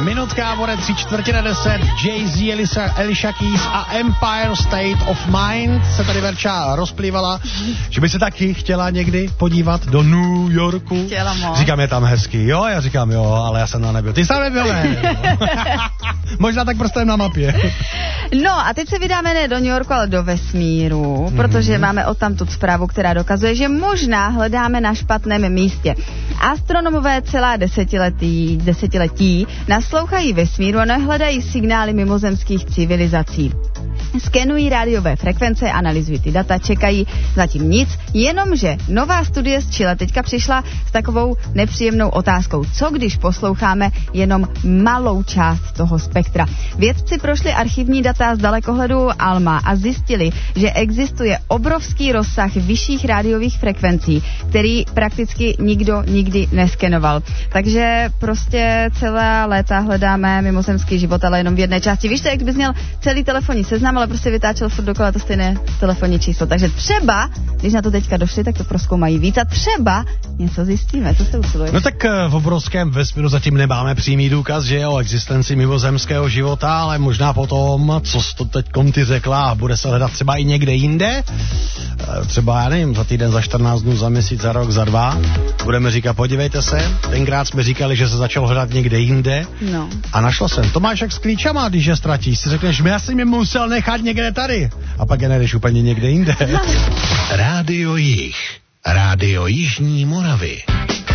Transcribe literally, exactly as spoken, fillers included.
Minutka, bude tři čtvrtě na deset, Jay-Z, Elisa, Alicia Keys a Empire State of Mind se tady Verča rozplývala, že by se taky chtěla někdy podívat do New Yorku. Chtěla moc. Říkám, je tam hezký, jo, já říkám, jo, ale já jsem tam nebyl. Ty jsi tam nebyl, ne? Možná tak prostě na mapě. No a teď se vydáme ne do New Yorku, ale do vesmíru, mm-hmm. protože máme odtamtud zprávu, která dokazuje, že možná hledáme na špatném místě. Astronomové celá desetiletí, desetiletí naslouchají vesmíru a nehledají signály mimozemských civilizací. Skenují rádiové frekvence, analyzují ty data, čekají zatím nic, jenomže nová studie z Chile teďka přišla s takovou nepříjemnou otázkou. Co když posloucháme jenom malou část toho spektra? Vědci prošli archivní data z dalekohledu ALMA a zjistili, že existuje obrovský rozsah vyšších rádiových frekvencí, který prakticky nikdo nikdy neskenoval. Takže prostě celá léta hledáme mimozemský život, ale jenom v jedné části. Víš to, jak bys měl celý telefonní seznam, ale prostě vytáčel furt dokola to stejné telefonní číslo. Takže třeba, když na to teďka došli, tak to prozkoumají víc a třeba něco zjistíme. Co se usiluje? No tak v obrovském vesmíru zatím nemáme přímý důkaz, že je o existenci mimozemského života, ale možná potom, co jsi to teď ty řekla, bude se hledat třeba i někde jinde. Třeba, já nevím, za týden, za čtrnáct dnů, za měsíc, za rok, za dva. Budeme říkat, podívejte se, tenkrát jsme říkali, že se začal hledat někde jinde. No. A našlo jsem. To máš jak s klíčama, když je ztratíš. Si řekneš, já jsem je musel nechat někde tady. A pak je nejdeš úplně někde jinde. Rádio Jih. Rádio Jižní Moravy.